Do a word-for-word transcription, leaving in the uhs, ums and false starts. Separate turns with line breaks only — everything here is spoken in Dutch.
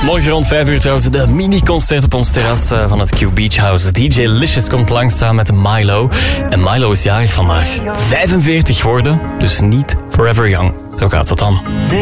Morgen rond vijf uur trouwens de mini-concert op ons terras van het Q Beach House. D J Licious komt langs samen met Milo. En Milo is jarig vandaag. vijfenveertig geworden, dus niet forever young. Zo gaat het dan.